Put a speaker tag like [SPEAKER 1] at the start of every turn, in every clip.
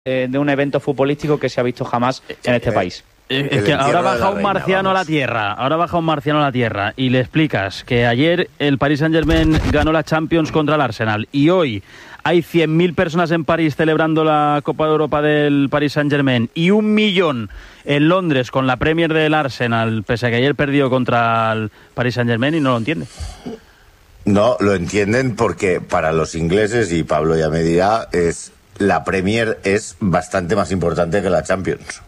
[SPEAKER 1] de un evento futbolístico que se ha visto jamás en este país.
[SPEAKER 2] Es que ahora baja un marciano a la Tierra, y le explicas que ayer el Paris Saint-Germain ganó la Champions contra el Arsenal y hoy hay 100.000 personas en París celebrando la Copa de Europa del Paris Saint-Germain y 1 millón en Londres con la Premier del Arsenal, pese a que ayer perdió contra el Paris Saint-Germain, y no lo entiende.
[SPEAKER 3] No, lo entienden porque para los ingleses, y Pablo ya me dirá, la Premier es bastante más importante que la Champions.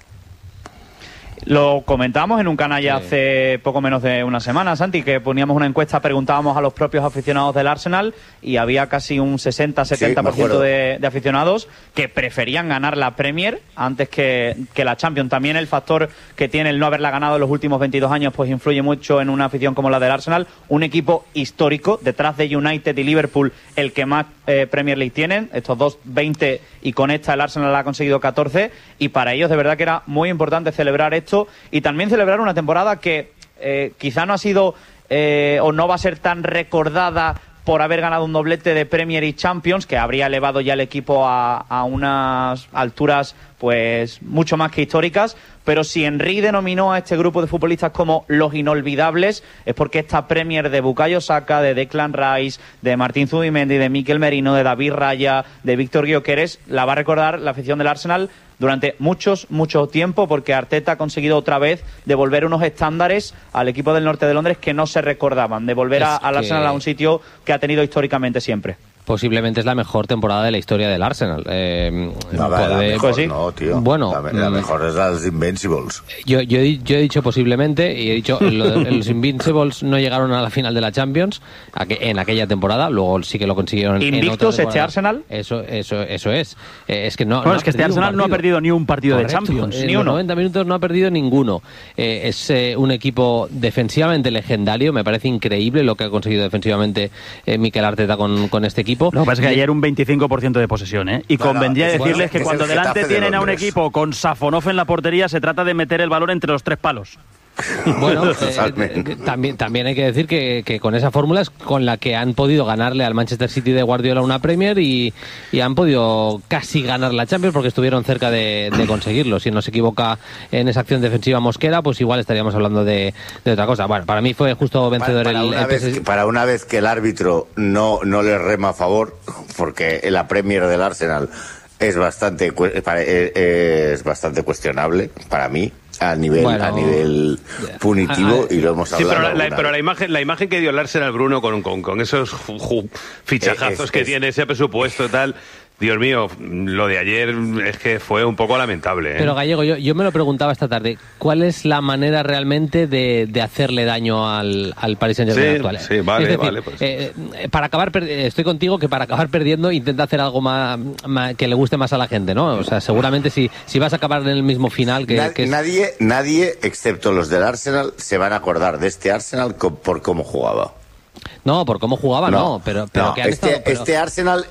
[SPEAKER 1] Lo comentábamos en un canal ya hace poco menos de una semana, Santi, que poníamos una encuesta, preguntábamos a los propios aficionados del Arsenal y había casi un 60-70% de aficionados que preferían ganar la Premier antes que la Champions. También el factor que tiene el no haberla ganado en los últimos 22 años pues influye mucho en una afición como la del Arsenal, un equipo histórico, detrás de United y Liverpool, el que más Premier League tienen, estos dos 20, y con esta el Arsenal ha conseguido 14, y para ellos de verdad que era muy importante celebrar esto y también celebrar una temporada que quizá no ha sido o no va a ser tan recordada por haber ganado un doblete de Premier y Champions, que habría elevado ya el equipo a unas alturas pues mucho más que históricas, pero si Henry denominó a este grupo de futbolistas como los inolvidables, es porque esta Premier de Bukayo Saka, de Declan Rice, de Martín Zubimendi, de Mikel Merino, de David Raya, de Víctor Gyökeres, la va a recordar la afición del Arsenal durante mucho tiempo, porque Arteta ha conseguido otra vez devolver unos estándares al equipo del norte de Londres que no se recordaban, devolver al Arsenal a un sitio que ha tenido históricamente siempre.
[SPEAKER 4] Posiblemente es la mejor temporada de la historia del Arsenal.
[SPEAKER 3] No, tío.
[SPEAKER 4] Bueno,
[SPEAKER 3] la mejor es la de los Invincibles.
[SPEAKER 4] Yo he dicho posiblemente, y he dicho los Invincibles no llegaron a la final de la Champions en aquella temporada, luego sí que lo consiguieron.
[SPEAKER 1] ¿Invictos este Arsenal?
[SPEAKER 4] Eso es. Es que no.
[SPEAKER 2] Bueno, es que este Arsenal no ha perdido ni un partido de Champions.
[SPEAKER 4] Ni uno. 90 minutos no ha perdido ninguno. Es un equipo defensivamente legendario. Me parece increíble lo que ha conseguido defensivamente Mikel Arteta con este equipo.
[SPEAKER 2] Lo que pasa es que ayer un 25% de posesión, ¿eh? Y convendría decirles que cuando delante tienen a un equipo con Safonov en la portería, se trata de meter el balón entre los 3 palos.
[SPEAKER 4] Bueno, también hay que decir que con esa fórmula es con la que han podido ganarle al Manchester City de Guardiola una Premier y han podido casi ganar la Champions, porque estuvieron cerca de conseguirlo. Si no se equivoca en esa acción defensiva Mosquera, pues igual estaríamos hablando de otra cosa. Bueno, para mí fue justo vencedor
[SPEAKER 3] para una vez que el árbitro no le rema a favor, porque la Premier del Arsenal es bastante cuestionable para mí a nivel punitivo, y lo hemos hablado.
[SPEAKER 5] Pero la imagen que dio el Arsenal, Bruno, con esos fichajazos que tiene, ese presupuesto y tal, Dios mío, lo de ayer es que fue un poco lamentable, ¿eh?
[SPEAKER 4] Pero Gallego, yo me lo preguntaba esta tarde, ¿cuál es la manera realmente de hacerle daño al Paris Saint-Germain actual?
[SPEAKER 5] Sí, vale,
[SPEAKER 4] es decir,
[SPEAKER 5] vale. Pues.
[SPEAKER 4] Para acabar estoy contigo que para acabar perdiendo intenta hacer algo más que le guste más a la gente, ¿no? O sea, seguramente si vas a acabar en el mismo final
[SPEAKER 3] Nadie, excepto los del Arsenal, se van a acordar de este Arsenal por cómo jugaba.
[SPEAKER 4] No, por cómo jugaba no, pero que han
[SPEAKER 3] este Arsenal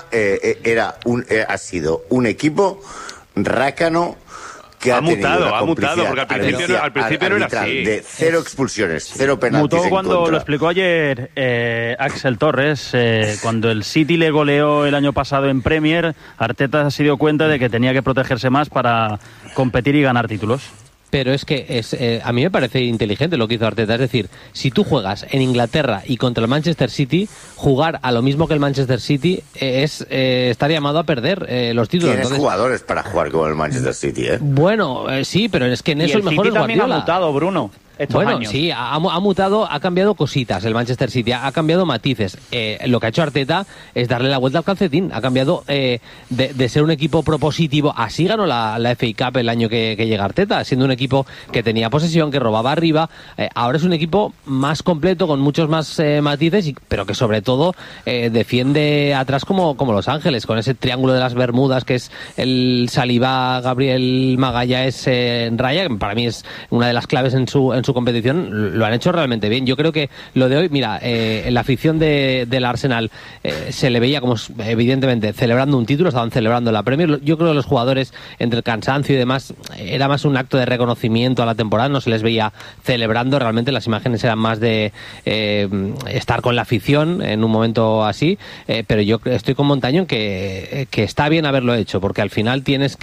[SPEAKER 3] ha sido un equipo rácano que ha mutado,
[SPEAKER 5] porque al principio no era así.
[SPEAKER 3] De 0 expulsiones, 0 penaltis.
[SPEAKER 2] Mutó cuando lo explicó ayer Axel Torres, cuando el City le goleó el año pasado en Premier, Arteta se dio cuenta de que tenía que protegerse más para competir y ganar títulos.
[SPEAKER 4] Pero es que a mí me parece inteligente lo que hizo Arteta. Es decir, si tú juegas en Inglaterra y contra el Manchester City, jugar a lo mismo que el Manchester City es estar llamado a perder los títulos.
[SPEAKER 3] Tienes jugadores para jugar con el Manchester City, ¿eh?
[SPEAKER 4] Bueno, sí, pero es que en eso el mejor es Guardiola.
[SPEAKER 1] También ha mutado, Bruno. Años.
[SPEAKER 4] Sí, ha mutado, ha cambiado cositas el Manchester City, ha cambiado matices. Lo que ha hecho Arteta es darle la vuelta al calcetín, ha cambiado de ser un equipo propositivo. Así ganó la FA Cup el año que llega Arteta, siendo un equipo que tenía posesión, que robaba arriba. Ahora es un equipo más completo, con muchos más matices, pero que sobre todo defiende atrás como Los Ángeles, con ese triángulo de las Bermudas que es el Saliba, Gabriel Magalhães, Raya, que para mí es una de las claves en su en su competición, lo han hecho realmente bien. Yo creo que lo de hoy, mira, la afición del Arsenal se le veía como, evidentemente, celebrando un título, estaban celebrando la Premier. Yo creo que los jugadores, entre el cansancio y demás, era más un acto de reconocimiento a la temporada, no se les veía celebrando, realmente las imágenes eran más de estar con la afición en un momento así, pero yo estoy con Montaño en que está bien haberlo hecho, porque al final tienes